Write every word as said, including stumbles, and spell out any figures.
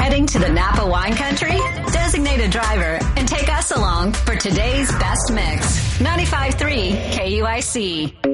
Heading to the Napa wine country? Designate a driver and take us along for today's best mix. ninety-five point three K U I C.